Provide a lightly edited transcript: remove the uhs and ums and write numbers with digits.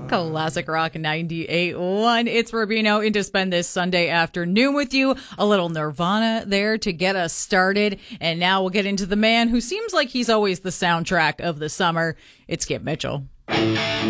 Classic Rock 98.1. It's Rubino in to spend this Sunday afternoon with you. A little Nirvana there to get us started. And now we'll get into the man who seems like he's always the soundtrack of the summer. It's Skip Mitchell.